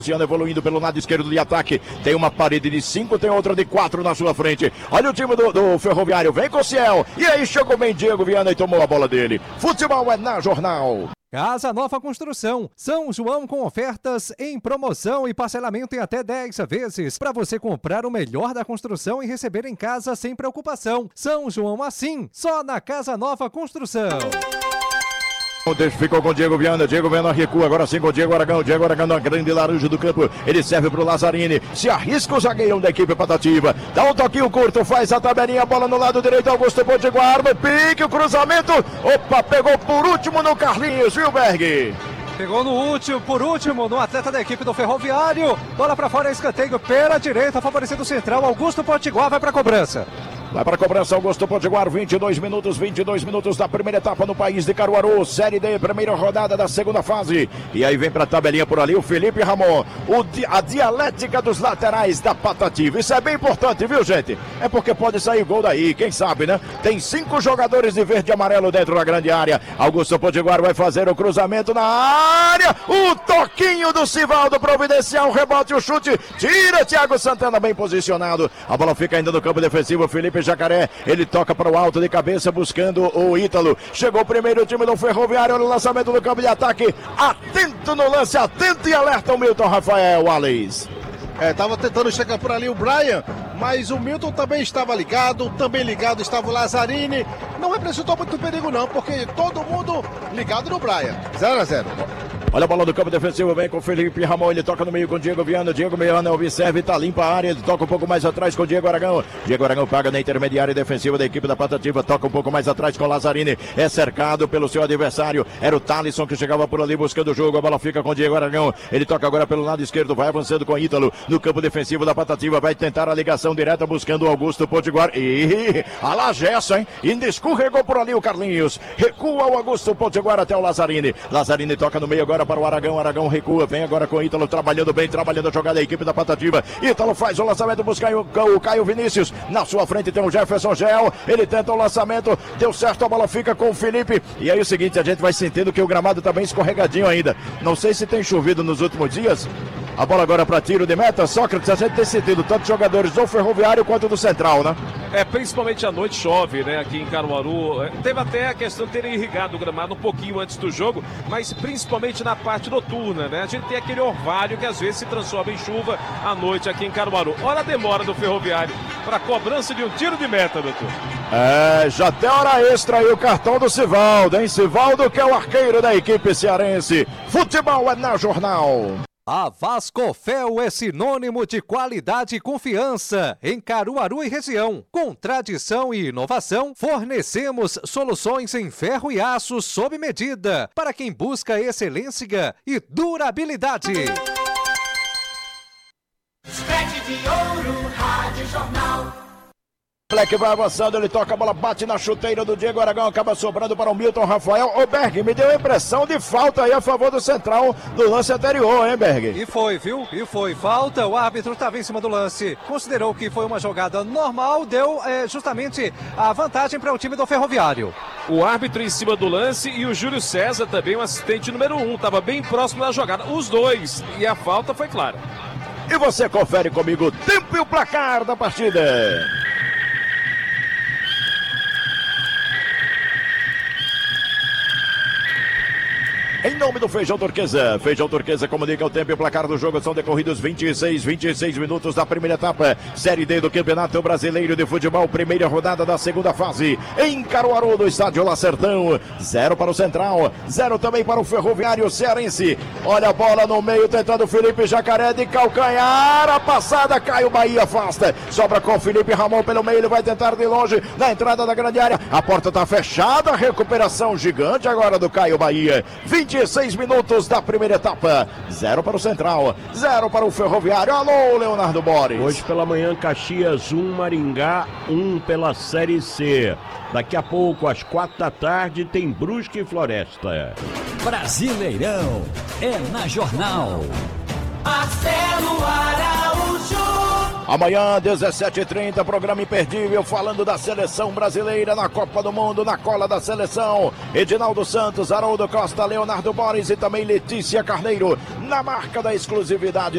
Luciano evoluindo pelo lado esquerdo de ataque. Tem uma parede de 5, tem outra de 4 na sua frente. Olha o time do Ferroviário. Vem com o Ciel. E aí chegou bem Diego Viana e tomou a bola dele. Futebol é na Jornal. Casa Nova Construção, São João com ofertas em promoção e parcelamento em até 10 vezes para você comprar o melhor da construção e receber em casa sem preocupação. São João assim, só na Casa Nova Construção. Ficou com Diego Viana recua, agora sim com o Diego Aragão na grande laranja do campo, ele serve pro Lazzarini, se arrisca o zagueirão da equipe Patativa, dá um toquinho curto, faz a tabelinha, bola no lado direito, Augusto Potiguar, no pique, o cruzamento, opa, pegou por último no Carlinhos, viu, Berg? Pegou por último, no atleta da equipe do Ferroviário, bola pra fora, escanteio pela direita, favorecendo o central, Augusto Potiguar vai pra cobrança. Vai para a cobrança, Augusto Potiguar, 22 minutos da primeira etapa no país de Caruaru, Série D, primeira rodada da segunda fase. E aí vem para a tabelinha por ali o Felipe Ramon, a dialética dos laterais da Patativa. Isso é bem importante, viu, gente? É porque pode sair gol daí, quem sabe, né? Tem 5 jogadores de verde e amarelo dentro da grande área. Augusto Potiguar vai fazer o cruzamento na área, o toquinho do Sivaldo providencial, o rebote, o chute, tira Thiago Santana bem posicionado. A bola fica ainda no campo defensivo, Felipe Jacaré, ele toca para o alto de cabeça buscando o Ítalo, chegou o primeiro time do Ferroviário no lançamento do campo de ataque, atento no lance, atento e alerta o Milton Rafael Alex. Tava tentando chegar por ali o Brian, mas o Milton também estava ligado, estava o Lazzarini, não representou muito perigo não, porque todo mundo ligado no Brian, 0-0. Olha a bola do campo defensivo, vem com o Felipe Ramon, ele toca no meio com o Diego Viana observa, tá limpa a área, ele toca um pouco mais atrás com o Diego Aragão paga na intermediária defensiva da equipe da Patativa, toca um pouco mais atrás com o Lazzarini, é cercado pelo seu adversário, era o Thalisson que chegava por ali buscando o jogo, a bola fica com o Diego Aragão, ele toca agora pelo lado esquerdo, vai avançando com o Ítalo, no campo defensivo da Patativa, vai tentar a ligação direta buscando o Augusto Potiguar, e a lá Gerson, hein, ainda escorregou por ali o Carlinhos, recua o Augusto Potiguar até o Lazzarini toca no meio agora para o Aragão recua, vem agora com o Ítalo, trabalhando a jogada da equipe da Patativa, Ítalo faz o lançamento, busca o Caio Vinícius, na sua frente tem o Jefferson Gel, ele tenta o lançamento, deu certo, a bola fica com o Felipe, e aí o seguinte, a gente vai sentindo que o gramado tá bem escorregadinho ainda, não sei se tem chovido nos últimos dias. A bola agora para tiro de meta, Sócrates, a gente tem sentido tanto jogadores do Ferroviário quanto do Central, né? Principalmente à noite chove, né, aqui em Caruaru. Teve até a questão de terem irrigado o gramado um pouquinho antes do jogo, mas principalmente na parte noturna, né? A gente tem aquele orvalho que às vezes se transforma em chuva à noite aqui em Caruaru. Olha a demora do Ferroviário para a cobrança de um tiro de meta, doutor. Já tem hora extra aí o cartão do Sivaldo, hein? Sivaldo que é o arqueiro da equipe cearense. Futebol é na Jornal. A Vascofel é sinônimo de qualidade e confiança em Caruaru e região. Com tradição e inovação, fornecemos soluções em ferro e aço sob medida para quem busca excelência e durabilidade. Escrete de ouro, Rádio Jornal. Black vai avançando, ele toca a bola, bate na chuteira do Diego Aragão, acaba sobrando para o Milton Rafael. Ô Berg, me deu a impressão de falta aí a favor do Central do lance anterior, hein, Berg? E foi, viu? E foi falta, o árbitro estava em cima do lance, considerou que foi uma jogada normal, deu justamente a vantagem para o time do Ferroviário. O árbitro em cima do lance e o Júlio César também, o assistente número 1, estava bem próximo da jogada, os dois, e a falta foi clara. E você confere comigo o tempo e o placar da partida. Em nome do Feijão Turquesa comunica o tempo e o placar do jogo. São decorridos 26 minutos da primeira etapa. Série D do Campeonato Brasileiro de Futebol. Primeira rodada da segunda fase. Em Caruaru, do estádio Lacertão. 0 para o Central, 0 também para o Ferroviário Cearense. Olha a bola no meio, tentando o Felipe Jacaré de calcanhar. A passada, Caio Bahia afasta. Sobra com o Felipe Ramon pelo meio. Ele vai tentar de longe, na entrada da grande área. A porta está fechada. Recuperação gigante agora do Caio Bahia. 26 minutos da primeira etapa. 0 para o Central, 0 para o Ferroviário. Alô, Leonardo Boris. Hoje pela manhã, Caxias 1, Maringá 1 pela Série C. Daqui a pouco, às 4 da tarde, tem Brusque e Floresta. Brasileirão é na Jornal. Marcelo Araújo. Amanhã, 17h30, programa imperdível falando da seleção brasileira na Copa do Mundo, na cola da seleção. Edinaldo Santos, Haroldo Costa, Leonardo Boris e também Letícia Carneiro, na marca da exclusividade.